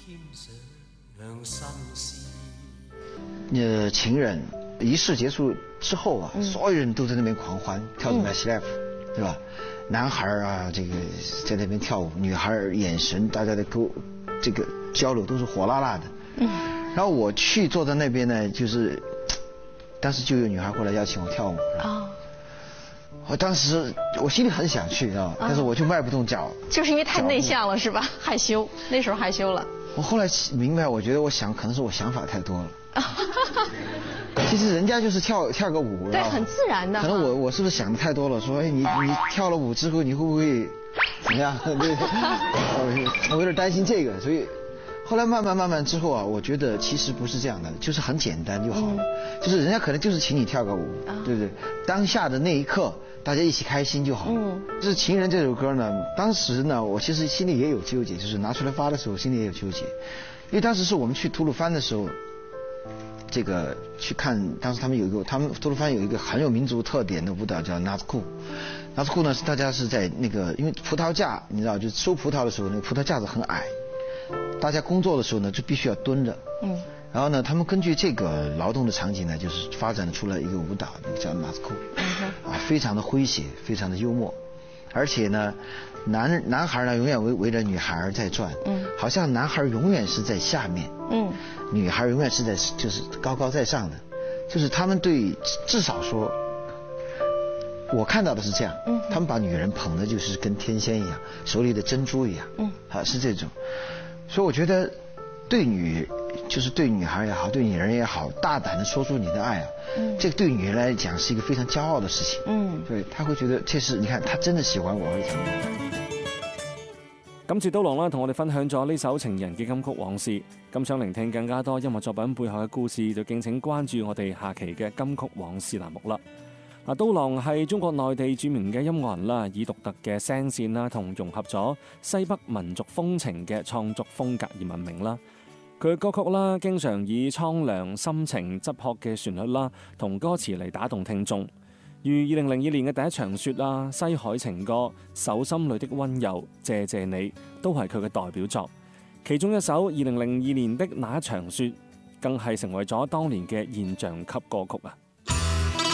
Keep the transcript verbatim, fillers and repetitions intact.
呃，情人仪式结束之后啊，嗯、所有人都在那边狂欢，跳着 Westlife，对吧？男孩啊，这个在那边跳舞，女孩眼神，大家的沟这个交流都是火辣辣的。嗯。然后我去坐在那边呢，就是当时就有女孩过来邀请我跳舞。啊。哦、我当时我心里很想去啊，但是我就迈不动脚。 就是因为太内向了是吧？害羞，那时候害羞了。 我后来明白，我觉得我想可能是我想法太多了。其实人家就是跳跳个舞， 对，很自然的。 可能我我是不是想的太多了？说，哎，你你跳了舞之后，你会不会怎么样？对，我有点担心这个，所以后来慢慢慢慢之后啊，我觉得其实不是这样的，就是很简单就好了。嗯、就是人家可能就是请你跳个舞，啊、对不对？当下的那一刻，大家一起开心就好了。嗯。就是《情人》这首歌呢，当时呢，我其实心里也有纠结，就是拿出来发的时候，心里也有纠结，因为当时是我们去吐鲁番的时候。这个去看，当时他们有一个，他们吐鲁番有一个很有民族特点的舞蹈叫纳兹库。纳兹库呢是大家是在那个，因为葡萄架，你知道，就收葡萄的时候，那个葡萄架子很矮，大家工作的时候呢就必须要蹲着。嗯。然后呢，他们根据这个劳动的场景呢，就是发展出了一个舞蹈，叫纳兹库，啊，非常的诙谐，非常的幽默，而且呢，男男孩呢永远围围着女孩在转，嗯，好像男孩永远是在下面，嗯。女孩永远是在就是高高在上的，就是他们对至少说，我看到的是这样，嗯，他们把女人捧的就是跟天仙一样，手里的珍珠一样，嗯，啊是这种，所以我觉得对女就是对女孩也好，对女人也好，大胆的说出你的爱啊，嗯，这个对女人来讲是一个非常骄傲的事情，嗯，对，她會覺得這是你看，她真的喜歡我而怎麼樣。 今次刀郎啦，同我哋分享咗呢首情人嘅金曲往事。咁想聆聽更加多音樂作品背後嘅故事，就敬請關注我哋下期嘅金曲往事欄目啦。嗱，刀郎係中國內地著名嘅音樂人啦，以獨特嘅聲線啦，同融合咗西北民族風情嘅創作風格而聞名啦。佢嘅歌曲啦，經常以蒼涼、深情、質樸嘅旋律啦，同歌詞嚟打動聽眾。如二零零二年嘅第一場雪啦、西海情歌、手心裏的溫柔、謝謝你，都係佢嘅代表作。其中一首二零零二年的那一場雪，更係成為咗當年嘅現象級歌曲啊！